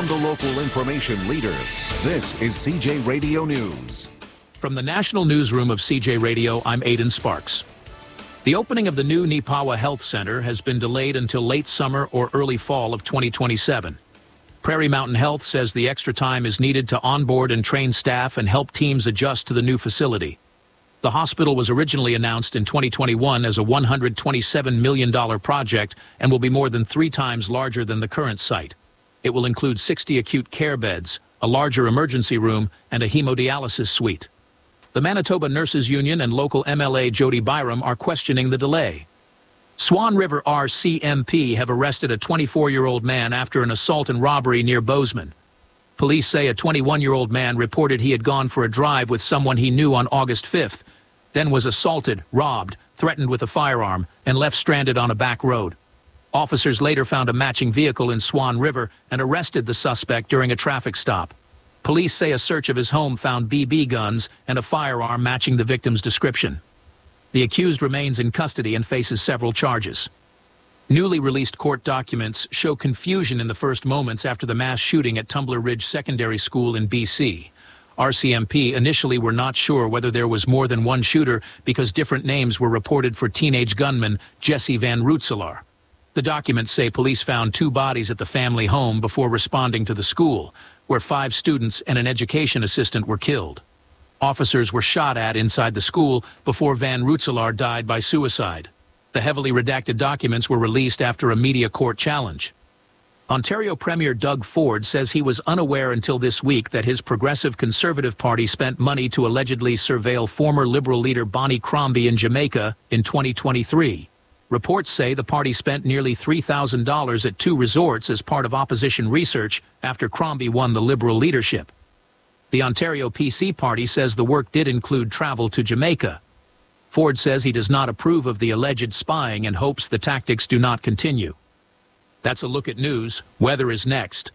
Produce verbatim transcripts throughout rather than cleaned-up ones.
from the local information leader. This is C J Radio News. From the National Newsroom of C J Radio, I'm Aidan Sparks. The opening of the new Neepawa Health Center has been delayed until late summer or early fall of twenty twenty-seven. Prairie Mountain Health says the extra time is needed to onboard and train staff and help teams adjust to the new facility. The hospital was originally announced in twenty twenty-one as a one hundred twenty-seven million dollars project and will be more than three times larger than the current site. It will include sixty acute care beds, a larger emergency room, and a hemodialysis suite. The Manitoba Nurses Union and local M L A Jody Byram are questioning the delay. Swan River R C M P have arrested a twenty-four-year-old man after an assault and robbery near Bozeman. Police say a twenty-one-year-old man reported he had gone for a drive with someone he knew on August fifth, then was assaulted, robbed, threatened with a firearm, and left stranded on a back road. Officers later found a matching vehicle in Swan River and arrested the suspect during a traffic stop. Police say a search of his home found B B guns and a firearm matching the victim's description. The accused remains in custody and faces several charges. Newly released court documents show confusion in the first moments after the mass shooting at Tumbler Ridge Secondary School in B C. R C M P initially were not sure whether there was more than one shooter because different names were reported for teenage gunman Jesse Van Rootselaar. The documents say police found two bodies at the family home before responding to the school, where five students and an education assistant were killed. Officers were shot at inside the school before Van Rootselaar died by suicide. The heavily redacted documents were released after a media court challenge. Ontario Premier Doug Ford says he was unaware until this week that his Progressive Conservative Party spent money to allegedly surveil former Liberal leader Bonnie Crombie in Jamaica in twenty twenty-three. Reports say the party spent nearly three thousand dollars at two resorts as part of opposition research after Crombie won the Liberal leadership. The Ontario P C party says the work did include travel to Jamaica. Ford says he does not approve of the alleged spying and hopes the tactics do not continue. That's a look at news. Weather is next.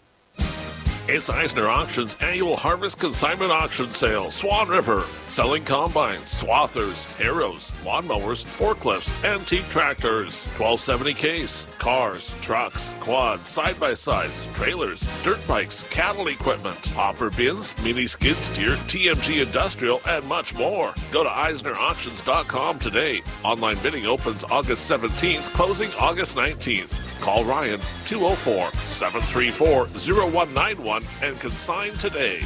It's Eisner Auctions annual Harvest Consignment Auction Sale, Swan River. Selling combines, swathers, harrows, lawnmowers, forklifts, antique tractors, twelve seventy case, cars, trucks, quads, side-by-sides, trailers, dirt bikes, cattle equipment, hopper bins, mini skid steer, T M G Industrial, and much more. Go to eisner auctions dot com today. Online bidding opens August seventeenth, closing August nineteenth. Call Ryan two oh four, seven three four, oh one nine one and consign today.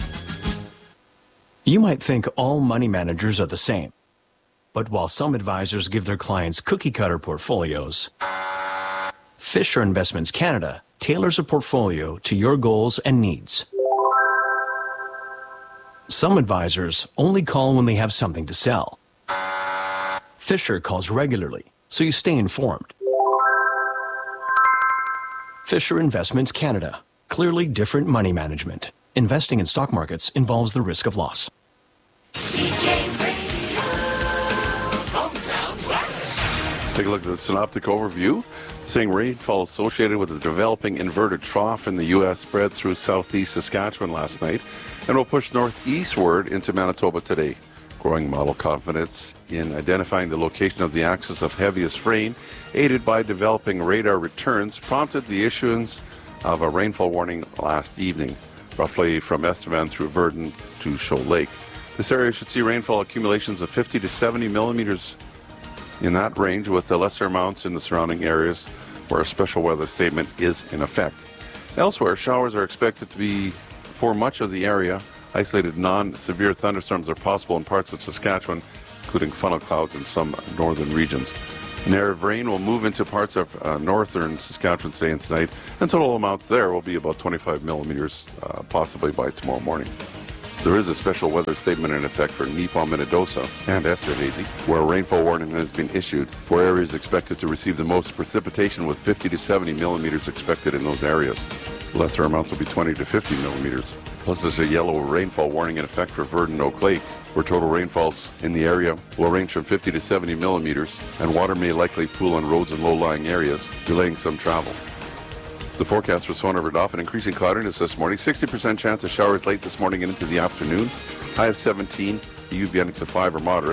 You might think all money managers are the same. But while some advisors give their clients cookie-cutter portfolios, Fisher Investments Canada tailors a portfolio to your goals and needs. Some advisors only call when they have something to sell. Fisher calls regularly, so you stay informed. Fisher Investments Canada. Clearly different money management. Investing in stock markets involves the risk of loss. C J Radio, hometown weather. Let's take a look at the synoptic overview. Seeing rainfall associated with a developing inverted trough in the U S spread through southeast Saskatchewan last night and will push northeastward into Manitoba today. Growing model confidence in identifying the location of the axis of heaviest rain, aided by developing radar returns, prompted the issuance of a rainfall warning last evening, roughly from Estevan through Verdun to Shoal Lake. This area should see rainfall accumulations of fifty to seventy millimeters in that range, with the lesser amounts in the surrounding areas where a special weather statement is in effect. Elsewhere, showers are expected to be for much of the area. Isolated non-severe thunderstorms are possible in parts of Saskatchewan, including funnel clouds in some northern regions. An area of rain will move into parts of uh, northern Saskatchewan today and tonight, and total amounts there will be about twenty-five millimeters, uh, possibly by tomorrow morning. There is a special weather statement in effect for Neepawa, Minnedosa, and Esterhazy, where a rainfall warning has been issued for areas expected to receive the most precipitation, with fifty to seventy millimeters expected in those areas. Lesser amounts will be twenty to fifty millimeters. Plus, there's a yellow rainfall warning in effect for Verdun Oak Lake, where total rainfalls in the area will range from fifty to seventy millimeters, and water may likely pool on roads in low-lying areas, delaying some travel. The forecast for Swan River Dauphin: increasing cloudiness this morning, sixty percent chance of showers late this morning and into the afternoon, high of seventeen, the U V index of five or moderate.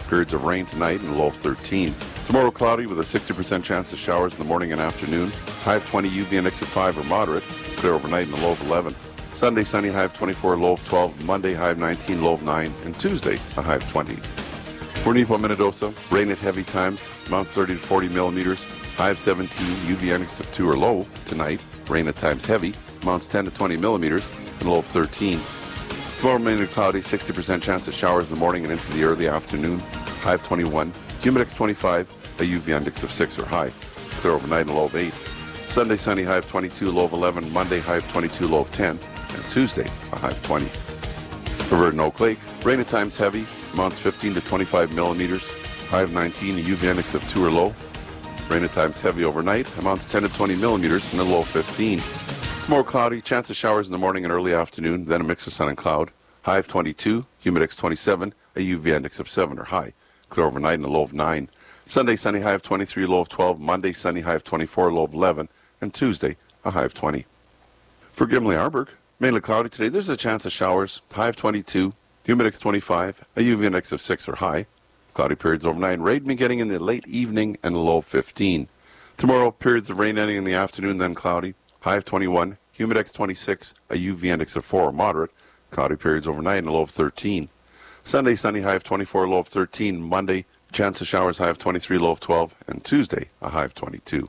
Periods of rain tonight and low of thirteen. Tomorrow cloudy with a sixty percent chance of showers in the morning and afternoon. High of twenty, U V index of five or moderate. Clear overnight and a low of eleven. Sunday sunny, high of twenty-four, low of twelve. Monday high of nineteen, low of nine. And Tuesday a high of twenty. For Nipo, Minnedosa, rain at heavy times. Amounts thirty to forty millimeters. High of seventeen, U V index of two or low. Tonight, rain at times heavy. Amounts ten to twenty millimeters and low of thirteen. Tomorrow mainly cloudy, sixty percent chance of showers in the morning and into the early afternoon. High of twenty-one, humidex twenty-five, a U V index of six or high. Clear overnight and a low of eight. Sunday sunny, high of twenty-two, low of eleven. Monday high of twenty-two, low of ten. And Tuesday a high of twenty. For Verdon Oak Lake, rain at times heavy. Amounts fifteen to twenty-five millimeters. High of nineteen, a U V index of two or low. Rain at times heavy overnight. Amounts ten to twenty millimeters and a low of fifteen. Tomorrow cloudy, chance of showers in the morning and early afternoon, then a mix of sun and cloud. High of twenty-two, humidex twenty-seven, a U V index of seven or high. Clear overnight and a low of nine. Sunday sunny, high of twenty-three, low of twelve. Monday sunny, high of twenty-four, low of eleven. And Tuesday a high of twenty. For Gimli Arberg, mainly cloudy today. There's a chance of showers. High of twenty-two, humidex twenty-five, a U V index of six or high. Cloudy periods overnight. Rain beginning in the late evening and a low of fifteen. Tomorrow, periods of rain ending in the afternoon, then cloudy. High of twenty-one, humidex twenty-six, a U V index of four or moderate. Cloudy periods overnight and a low of thirteen. Sunday, sunny, high of twenty-four, low of thirteen. Monday, chance of showers, high of twenty-three, low of twelve. And Tuesday, a high of twenty-two.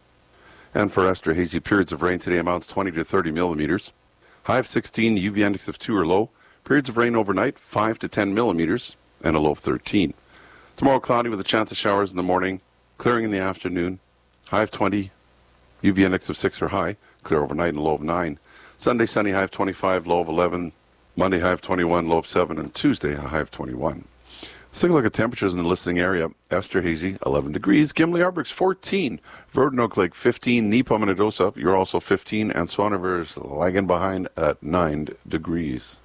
And for Esterhazy, periods of rain today amounts twenty to thirty millimeters. High of sixteen, U V index of two or low. Periods of rain overnight, five to ten millimeters, and a low of thirteen. Tomorrow, cloudy with a chance of showers in the morning, clearing in the afternoon. High of twenty, U V index of six or high. Clear overnight and a low of nine. Sunday, sunny, high of twenty-five, low of eleven. Monday, high of twenty-one, low of seven. And Tuesday, a high of twenty-one. Let's take a look at temperatures in the listening area. Esterhazy, eleven degrees. Gimli Arberg's fourteen. Verdon Oak Lake, fifteen. Nipo, Minnedosa, you're also fifteen. And Swan River is lagging behind at nine degrees.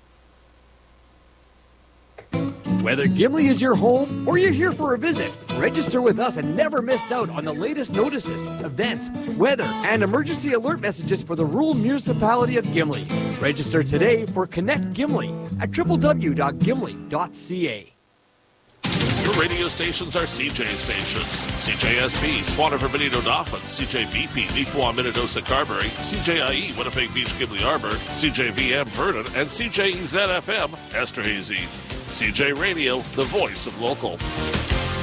Whether Gimli is your home or you're here for a visit, register with us and never miss out on the latest notices, events, weather, and emergency alert messages for the rural municipality of Gimli. Register today for Connect Gimli at w w w dot gimli dot c a. Your radio stations are C J stations. C J S B, Swan River, Benito, Dauphin. C J B P, Nipois, Minnedosa, Carberry. C J I E, Winnipeg Beach, Gimli Arberg. C J V M, Vernon. And C J E Z F M, Esterhazy. C J Radio, the voice of local.